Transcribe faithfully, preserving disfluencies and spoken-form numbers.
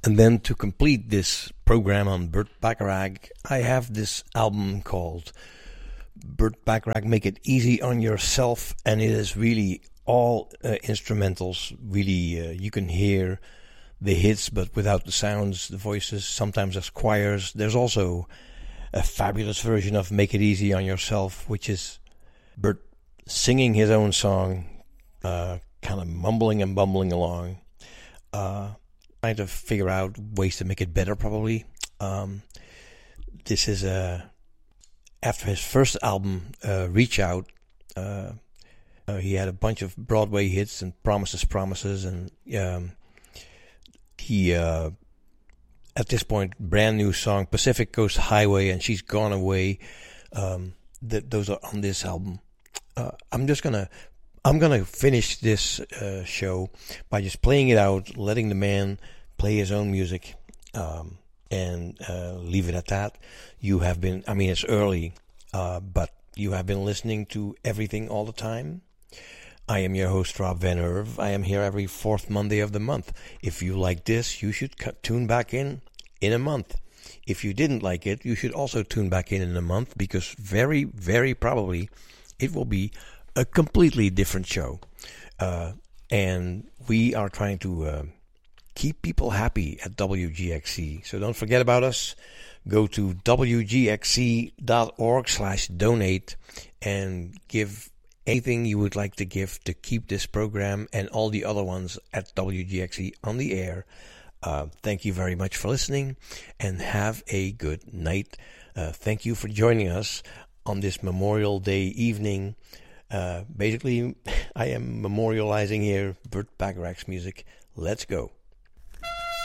And then to complete this program on Burt Bacharach, I have this album called Burt Bacharach Make It Easy on Yourself, and it is really all uh, instrumentals. Really, uh, you can hear the hits but without the sounds, the voices, sometimes as choirs. There's also a fabulous version of Make It Easy on Yourself, which is Burt singing his own song, uh, kind of mumbling and bumbling along, uh, trying to figure out ways to make it better, probably. Um, this is uh, after his first album, uh, Reach Out. Uh, uh, he had a bunch of Broadway hits and Promises, Promises, and um, he, uh, at this point, brand new song, Pacific Coast Highway, and She's Gone Away. Um, th- those are on this album. Uh, I'm just gonna, I'm gonna finish this uh, show by just playing it out, letting the man play his own music, um, and uh, leave it at that. You have been, I mean, it's early, uh, but you have been listening to Everything All the Time. I am your host, Rob Van Erve. I am here every fourth Monday of the month. If you like this, you should c- tune back in in a month. If you didn't like it, you should also tune back in in a month, because very, very probably it will be a completely different show. Uh, and we are trying to uh, keep people happy at W G X C. So don't forget about us. Go to W G X C dot org slash donate and give anything you would like to give to keep this program and all the other ones at W G X C on the air. Uh, thank you very much for listening, and have a good night. Uh, thank you for joining us on this Memorial Day evening. Uh, basically, I am memorializing here Burt Bacharach's music. Let's go.